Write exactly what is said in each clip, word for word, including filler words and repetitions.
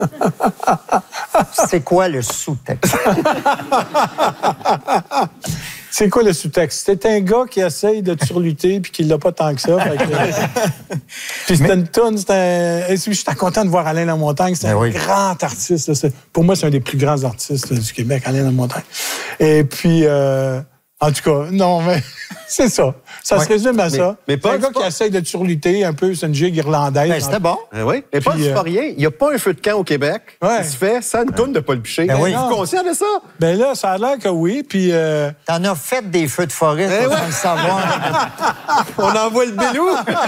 C'est quoi le sous-texte? C'est quoi le sous-texte? C'est un gars qui essaye de te surlutter puis qui l'a pas tant que ça. Que... puis c'était une toune, c'était un... Je suis content de voir Alain Lamontagne. C'est ben un oui. grand artiste. Là. Pour moi, c'est un des plus grands artistes du Québec, Alain Lamontagne. Et puis, euh... en tout cas, non, mais c'est ça. Ça ouais. se résume à mais, ça. Mais pas, c'est un gars pas... qui essaye de te surlutter un peu. C'est une gigue irlandaise. Ben, c'était bon. Ben oui. Mais pas, c'est pas rien. Il n'y a pas un feu de camp au Québec ouais. qui se fait sans une toune de Paul Piché. Ben oui. Êtes-vous conscient de ça? Ben là, ça a l'air que oui. Puis. Euh... T'en as fait des feux de forêt, ben ouais. sans le savoir. On envoie le bélou.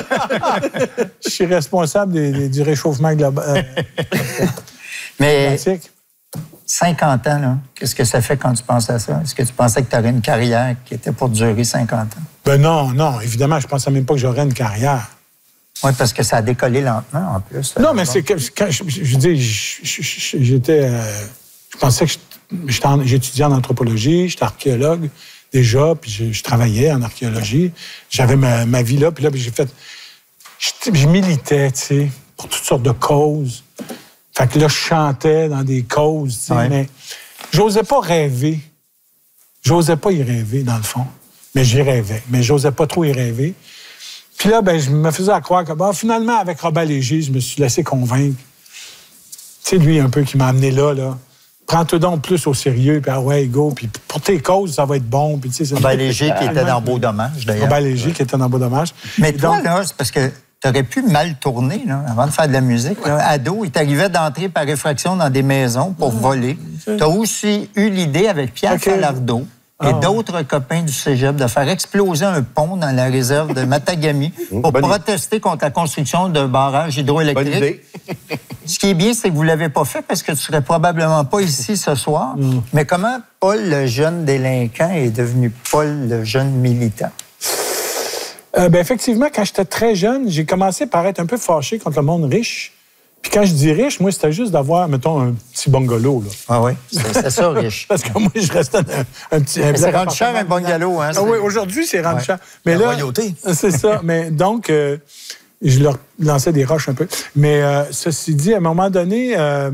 Je suis responsable des, des, du réchauffement global. Euh... mais. Classique. cinquante ans, là, qu'est-ce que ça fait quand tu penses à ça? Est-ce que tu pensais que tu aurais une carrière qui était pour durer cinquante ans? Ben non, non, évidemment, je pensais même pas que j'aurais une carrière. Oui, parce que ça a décollé lentement, en plus. Non, mais c'est que, quand je, je, je dis, j'étais... Euh, je pensais que j'étudiais en anthropologie, j'étais archéologue déjà, puis je, je travaillais en archéologie. J'avais ma, ma vie là, puis là, j'ai fait... Je, je militais, tu sais, pour toutes sortes de causes. Fait que là, je chantais dans des causes, tu sais, ouais. mais j'osais pas rêver. J'osais pas y rêver, dans le fond. Mais j'y rêvais. Mais j'osais pas trop y rêver. Puis là, ben, je me faisais à croire que, bon, finalement, avec Robert Léger, je me suis laissé convaincre. Tu sais, lui, un peu, qui m'a amené là, là. Prends-toi donc plus au sérieux, puis ah ouais, go, puis pour tes causes, ça va être bon. Puis, tu sais, Robert Léger qui était dans Beau Dommage, d'ailleurs. Robert Léger ouais. qui était dans Beau Dommage. Mais et toi, donc, là, c'est parce que t'aurais pu mal tourner, là, avant de faire de la musique. Là. Ado, il t'arrivait d'entrer par effraction dans des maisons pour voler. T'as aussi eu l'idée avec Pierre okay. Falardeau et oh. d'autres copains du cégep de faire exploser un pont dans la réserve de Matagami pour Bonne protester contre la construction d'un barrage hydroélectrique. Ce qui est bien, c'est que vous l'avez pas fait parce que tu serais probablement pas ici ce soir. Mm. Mais comment Paul, le jeune délinquant, est devenu Paul, le jeune militant? Euh, ben effectivement, quand j'étais très jeune, j'ai commencé par être un peu fâché contre le monde riche. Puis quand je dis riche, moi, c'était juste d'avoir, mettons, un petit bungalow. Là. Ah oui, c'est ça, riche. Parce que moi, je restais un, un petit... Un c'est rendu cher, un bungalow, hein? Ah oui, aujourd'hui, c'est rendu ouais. cher. Mais la là, royauté. C'est ça. Mais donc, euh, je leur lançais des roches un peu. Mais euh, ceci dit, à un moment donné, euh,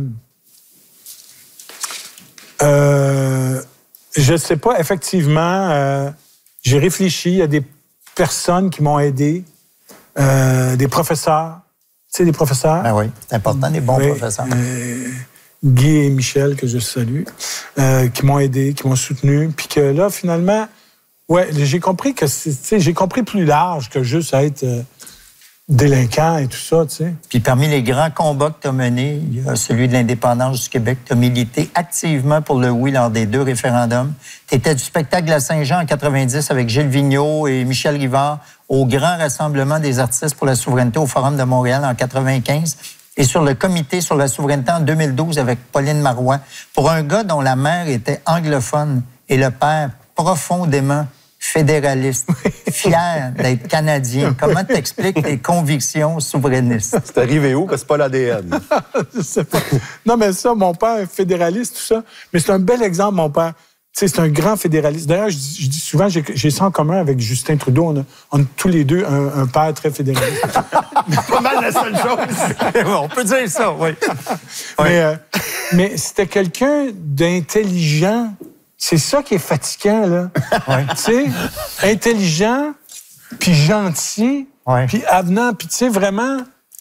euh, je sais pas, effectivement, euh, j'ai réfléchi, il y a des personnes qui m'ont aidé, euh, des professeurs. Tu sais, des professeurs. Ah oui, c'est important, des bons oui, professeurs. Euh, Guy et Michel, que je salue, euh, qui m'ont aidé, qui m'ont soutenu. Puis que là, finalement, ouais, j'ai compris que, tu sais, j'ai compris plus large que juste être euh, délinquant et tout ça, tu sais. Puis parmi les grands combats que tu as menés, il y a celui de l'indépendance du Québec. Tu as milité activement pour le oui lors des deux référendums. Tu étais du spectacle de la Saint-Jean en quatre-vingt-dix avec Gilles Vigneault et Michel Rivard au Grand Rassemblement des artistes pour la souveraineté au Forum de Montréal en quatre-vingt-quinze et sur le Comité sur la souveraineté en deux mille douze avec Pauline Marois. Pour un gars dont la mère était anglophone et le père profondément fédéraliste, fier d'être Canadien, comment t'expliques tes convictions souverainistes? C'est arrivé où? Parce que c'est pas l'A D N. Je sais pas. Non, mais ça, mon père est fédéraliste, tout ça. Mais c'est un bel exemple, mon père. Tu sais, c'est un grand fédéraliste. D'ailleurs, je dis, je dis souvent, j'ai, j'ai ça en commun avec Justin Trudeau. On a, on a tous les deux un, un père très fédéraliste. Pas mal la seule chose. On peut dire ça, oui. Mais, euh, mais c'était quelqu'un d'intelligent. C'est ça qui est fatigant, là. Ouais. Tu sais, intelligent, puis gentil, ouais. puis avenant, puis tu sais, vraiment...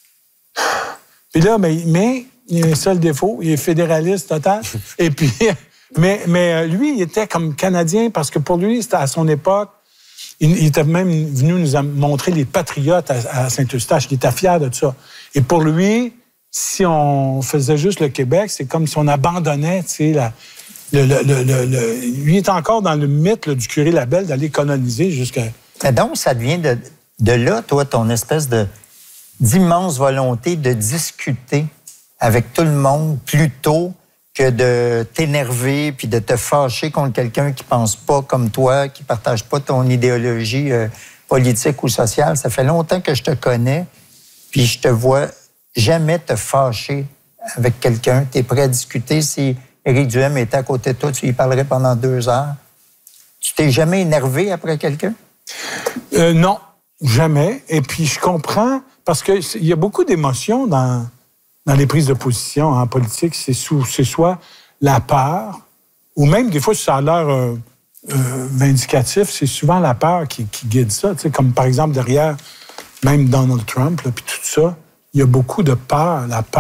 Puis là, mais, mais il y a un seul défaut, il est fédéraliste total. Et puis... Mais, mais lui, il était comme Canadien parce que pour lui, c'était à son époque, il, il était même venu nous montrer les patriotes à, à Saint-Eustache. Il était fier de ça. Et pour lui, si on faisait juste le Québec, c'est comme si on abandonnait, tu sais, la... Le, le, le, le, le, lui est encore dans le mythe là, du curé Labelle d'aller coloniser jusqu'à... Et donc, ça devient de, de là, toi, ton espèce de, d'immense volonté de discuter avec tout le monde plus tôt que de t'énerver puis de te fâcher contre quelqu'un qui pense pas comme toi, qui partage pas ton idéologie euh, politique ou sociale. Ça fait longtemps que je te connais, puis je te vois jamais te fâcher avec quelqu'un. Tu es prêt à discuter si... Éric Duhem était à côté de toi, tu y parlerais pendant deux heures. Tu t'es jamais énervé après quelqu'un? Euh, non, jamais. Et puis, je comprends, parce qu'il y a beaucoup d'émotions dans, dans les prises de position en politique, c'est, sous, c'est soit la peur, ou même des fois, ça a l'air euh, euh, vindicatif, c'est souvent la peur qui, qui guide ça. Tu sais, comme par exemple derrière même Donald Trump, puis tout ça, il y a beaucoup de peur, la peur.